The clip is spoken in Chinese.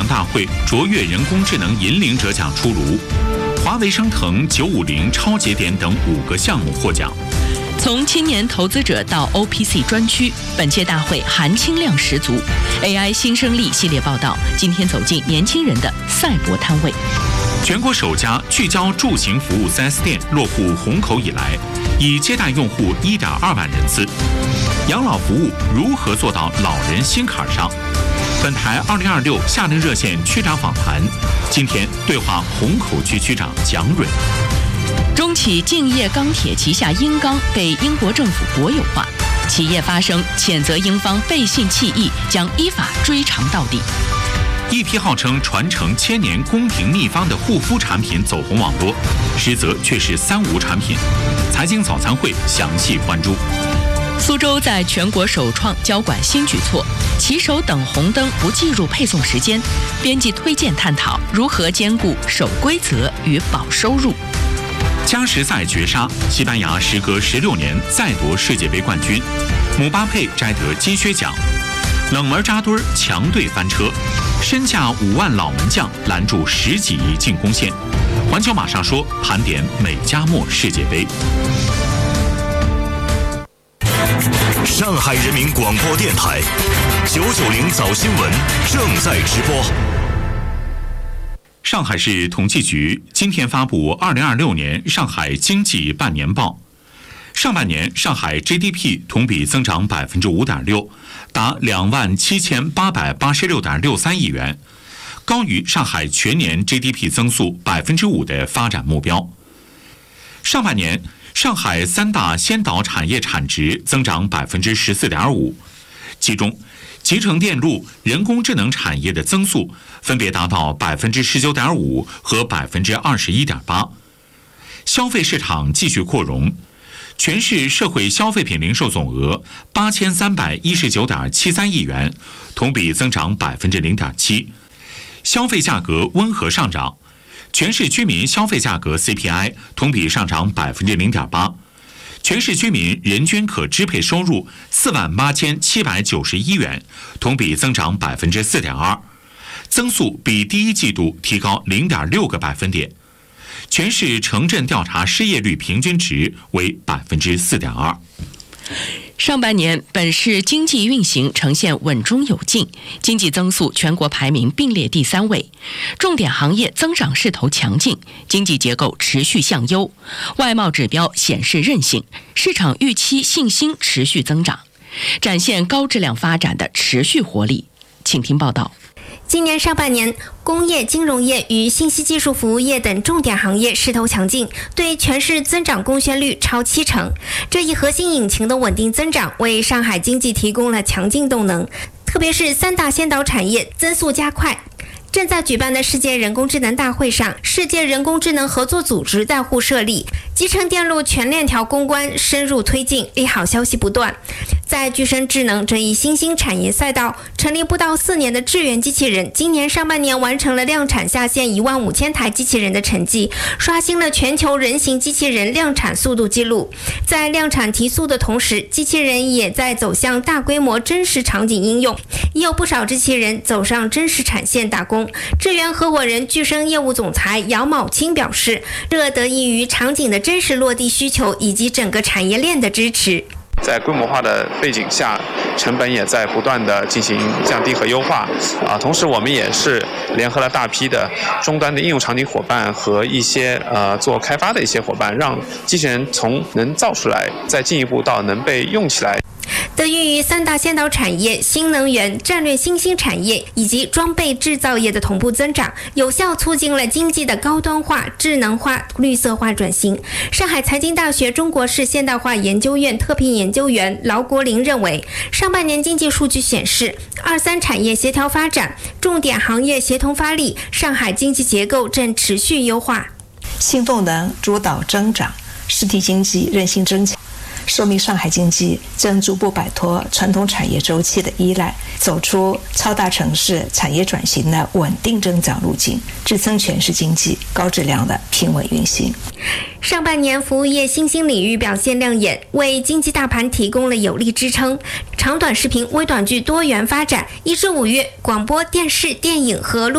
大会卓越人工智能引领者奖出炉，华为升腾950超节点等5个项目获奖。 从青年投资者到 OPC 专区，本届大会含金量十足。AI 新生力系列报道，今天走进年轻人的赛博摊位。 全国首家聚焦住行服务 4S 店落户虹口以来，已接待用户1.2万人次。养老服务如何做到老人心坎上？本台2026夏令热线区长访谈，今天对话虹口区区长蒋蕊。 中企敬业钢铁旗下英钢被英国政府国有化，企业发声谴责英方背信弃义，将依法追偿到底。 一批号称传承1000年宫廷秘方的护肤产品走红网络，实则却是3无产品。财经早餐会详细关注。 苏州在全国首创交管新举措，骑手等红灯不计入配送时间，编辑推荐探讨如何兼顾守规则与保收入。 加时赛绝杀，西班牙时隔16年再夺世界杯冠军，姆巴佩摘得金靴奖。冷门扎堆，强队翻车，身价5万老门将拦住10几亿进攻线。环球马上说，盘点美加墨世界杯。 上海人民广播电台990早新闻正在直播。 上海市统计局今天发布2026年上海经济半年报。上半年上海 GDP 同比增长5.6%，达27886.63亿元，高于上海全年 GDP 增速5%的发展目标。上半年上海3大先导产业产值增长14.5%，其中集成电路、人工智能产业的增速分别达到19.5%和21.8%。消费市场继续扩容，全市社会消费品零售总额8319.73亿元，同比增长0.7%。消费价格温和上涨，全市居民消费价格 CPI 同比上涨0.8%。全市居民人均可支配收入48791元，同比增长4.2%，增速比第一季度提高0.6个百分点。全市城镇调查失业率平均值为4.2%。 上半年，本市经济运行呈现稳中有进，经济增速全国排名并列第3位，重点行业增长势头强劲，经济结构持续向优，外贸指标显示韧性，市场预期信心持续增长，展现高质量发展的持续活力。请听报道。 今年上半年，工业、金融业与信息技术服务业等重点行业势头强劲，对全市增长贡献率超70%。这一核心引擎的稳定增长，为上海经济提供了强劲动能，特别是3大先导产业增速加快。正在举办的世界人工智能大会上，世界人工智能合作组织在沪设立，集成电路全链条攻关深入推进，利好消息不断。在具身智能这一新兴产业赛道，成立不到4年的智源机器人，今年上半年完成了量产下线15000台机器人的成绩，刷新了全球人形机器人量产速度纪录。在量产提速的同时，机器人也在走向大规模真实场景应用，也有不少机器人走上真实产线打工。智源合伙人具身业务总裁姚某清表示，这得益于场景的真实落地需求以及整个产业链的支持。 在规模化的背景下，成本也在不断的进行降低和优化同时我们也是联合了大批的终端的应用场景伙伴和一些做开发的一些伙伴，让机器人从能造出来再进一步到能被用起来。 得益于3大先导产业、新能源、战略新兴产业以及装备制造业的同步增长，有效促进了经济的高端化、智能化、绿色化转型。上海财经大学中国式现代化研究院特聘研究员劳国林认为，上半年经济数据显示，2、3产业协调发展，重点行业协同发力，上海经济结构正持续优化。 新动能主导增长，实体经济韧性增强，说明上海经济正逐步摆脱传统产业周期的依赖，走出超大城市产业转型的稳定增长路径，支撑全市经济高质量的平稳运行。 上半年服务业新兴领域表现亮眼，为经济大盘提供了有力支撑。长短视频、微短剧多元发展，1至5月广播电视、电影和